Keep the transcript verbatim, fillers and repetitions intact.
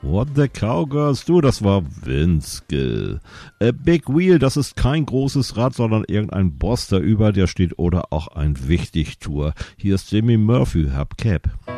What the Cowgirls, du, das war Vince Gill. A Big Wheel, das ist kein großes Rad, sondern irgendein Boss, der über dir steht oder auch ein Wichtigtour. Hier ist Jimmy Murphy, Hubcap.